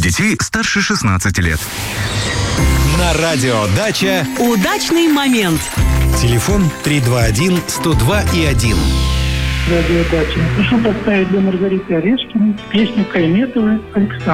детей старше 16 лет. На радио «Дача» Удачный момент. телефон 321-102-1. Радио «Дача». Прошу поставить для Маргариты Орешкиной песню Кайметовой «Александр».